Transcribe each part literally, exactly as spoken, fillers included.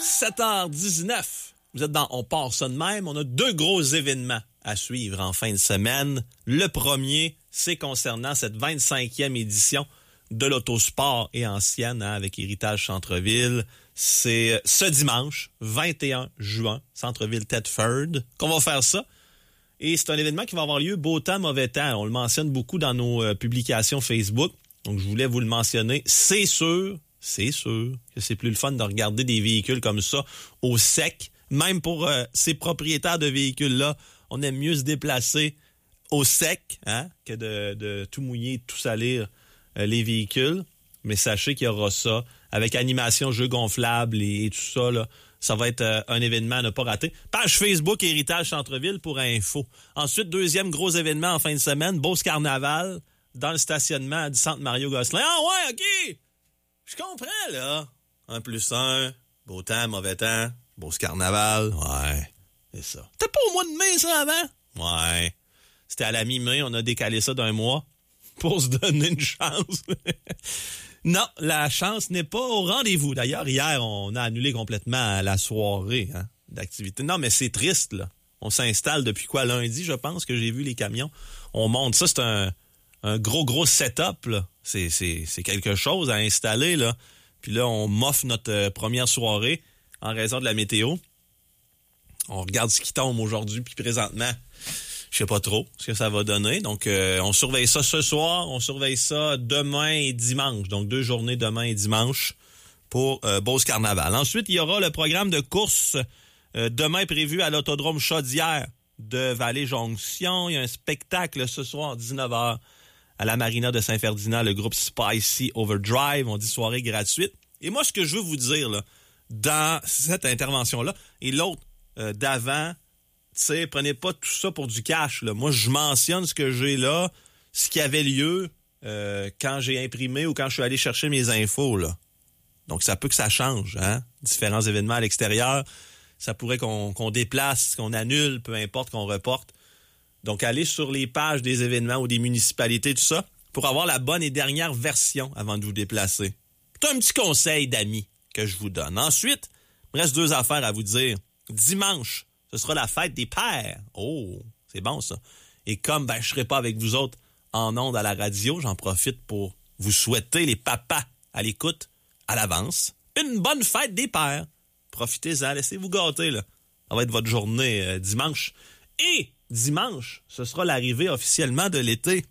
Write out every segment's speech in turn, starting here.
sept heures dix-neuf. Vous êtes dans On part ça de même. On a deux gros événements à suivre en fin de semaine. Le premier, c'est concernant cette vingt-cinquième édition de l'Autosport et Ancienne hein, avec Héritage Centre-Ville. C'est ce dimanche, vingt et un juin, Centre-Ville Thetford, qu'on va faire ça. Et c'est un événement qui va avoir lieu beau temps, mauvais temps. On le mentionne beaucoup dans nos euh, publications Facebook. Donc, je voulais vous le mentionner. C'est sûr, c'est sûr que c'est plus le fun de regarder des véhicules comme ça au sec. Même pour euh, ces propriétaires de véhicules-là, on aime mieux se déplacer au sec hein, que de, de tout mouiller, tout salir euh, les véhicules. Mais sachez qu'il y aura ça avec animation, jeux gonflables et, et tout ça. Là, ça va être euh, un événement à ne pas rater. Page Facebook Héritage Centre-Ville pour info. Ensuite, deuxième gros événement en fin de semaine, Beauce Carnaval dans le stationnement du Centre Mario-Gosselin. Ah ouais, OK! Je comprends, là. Un plus un, beau temps, mauvais temps, Beauce Carnaval. Ouais, c'est ça. C'était pas au mois de mai, ça, avant? Ouais. C'était à la mi-mai, on a décalé ça d'un mois pour se donner une chance. Non, la chance n'est pas au rendez-vous. D'ailleurs, hier, on a annulé complètement la soirée hein, d'activité. Non, mais c'est triste, là. On s'installe depuis quoi, lundi, je pense, que j'ai vu les camions. On monte ça, c'est un, un gros, gros setup, là. C'est, c'est, c'est quelque chose à installer, là. Puis là, on m'offre notre euh, première soirée en raison de la météo. On regarde ce qui tombe aujourd'hui, puis présentement, je sais pas trop ce que ça va donner. Donc, euh, on surveille ça ce soir. On surveille ça demain et dimanche. Donc, deux journées demain et dimanche pour euh, Beauce Carnaval. Ensuite, il y aura le programme de course euh, demain prévu à l'Autodrome Chaudière de Vallée-Jonction. Il y a un spectacle ce soir à dix-neuf heures à la Marina de Saint-Ferdinand, le groupe Spicy Overdrive. On dit soirée gratuite. Et moi, ce que je veux vous dire là, dans cette intervention-là et l'autre euh, d'avant, tu sais, prenez pas tout ça pour du cash. Là. Moi, je mentionne ce que j'ai là, ce qui avait lieu euh, quand j'ai imprimé ou quand je suis allé chercher mes infos. Là. Donc, ça peut que ça change. Hein? Différents événements à l'extérieur, ça pourrait qu'on, qu'on déplace, qu'on annule, peu importe, qu'on reporte. Donc, allez sur les pages des événements ou des municipalités, tout ça, pour avoir la bonne et dernière version avant de vous déplacer. C'est un petit conseil d'amis que je vous donne. Ensuite, il me reste deux affaires à vous dire. Dimanche, ce sera la fête des pères. Oh, c'est bon ça. Et comme ben, je ne serai pas avec vous autres en ondes à la radio, j'en profite pour vous souhaiter, les papas à l'écoute, à l'avance, une bonne fête des pères. Profitez-en, laissez-vous gâter. Là. Ça va être votre journée euh, dimanche. Et dimanche, ce sera l'arrivée officiellement de l'été.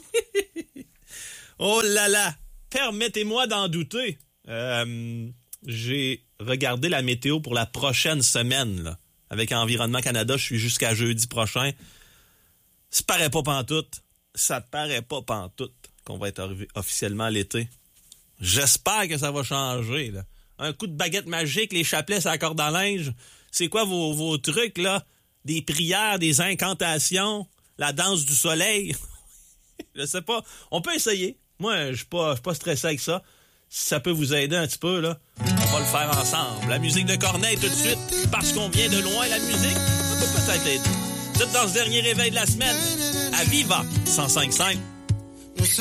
Oh là là, permettez-moi d'en douter. Euh, j'ai regardé la météo pour la prochaine semaine, là. Avec Environnement Canada, je suis jusqu'à jeudi prochain. Ça paraît pas pantoute. Ça paraît pas pantoute qu'on va être arrivé officiellement à l'été. J'espère que ça va changer, là. Un coup de baguette magique, les chapelets, ça accorde à linge. C'est quoi vos, vos trucs, là? Des prières, des incantations, la danse du soleil. Je sais pas. On peut essayer. Moi, je suis pas, je suis pas stressé avec ça. Si ça peut vous aider un petit peu, là, on va le faire ensemble. La musique de Corneille tout de suite, parce qu'on vient de loin, la musique, ça peut peut-être aider. Vous êtes dans ce dernier réveil de la semaine, à Viva cent cinq virgule cinq.